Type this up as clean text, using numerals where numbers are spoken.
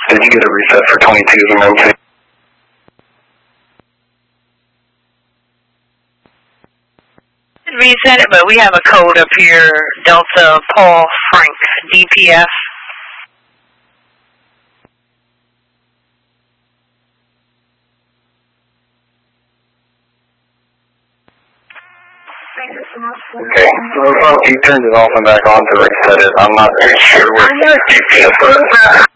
Did you get a reset for 22's emergency? Reset it, but we have a code up here, Delta Paul Frank, DPF. Okay. He turned it off and back on to reset it. I'm not really sure where DPF is.